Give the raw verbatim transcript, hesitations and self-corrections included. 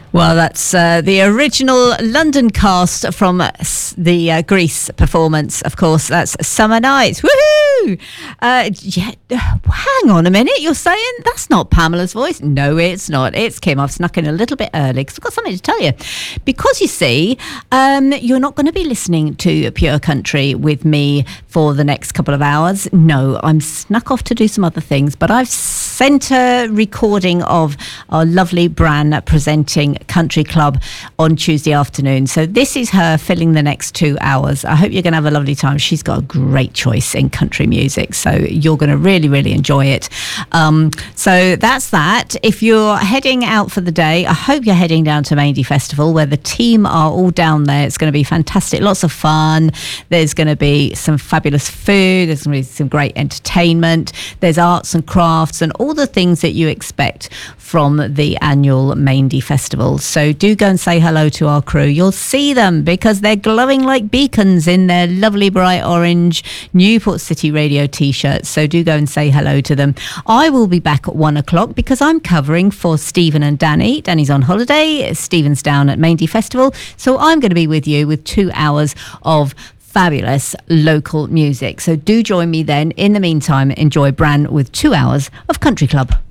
Well, that's uh, the original London cast from uh, the uh, Grease performance, of course. That's Summer Nights. Woohoo! Uh, yeah, hang on a minute. You're saying that's not Pamela's voice? No, it's not. It's Kim. I've snuck in a little bit early because I've got something to tell you. Because you see, um, you're not going to be listening to Pure Country with me for the next couple of hours. No, I'm snuck off to do some other things, but I've sent a recording of our lovely Bran presenting Country Club on Tuesday afternoon. So this is her filling the next two hours. I hope you're going to have a lovely time. She's got a great choice in country music, so you're going to really, really enjoy it. Um, so that's that. If you're heading out for the day, I hope you're heading down to Maindee Festival, where the team are all down there. It's going to be fantastic. Lots of fun. There's going to be some fabulous food. There's going to be some great entertainment. There's arts and crafts and all the things that you expect from the annual Maindee Festival. So do go and say hello to our crew. You'll see them because they're glowing like beacons in their lovely bright orange Newport City Radio t-shirts. So do go and say hello to them. I will be back at one o'clock because I'm covering for Stephen and Danny. Danny's on holiday. Stephen's down at Maindee Festival. So I'm going to be with you with two hours of fabulous local music. So do join me then. In the meantime, enjoy Bran with two hours of Country Club.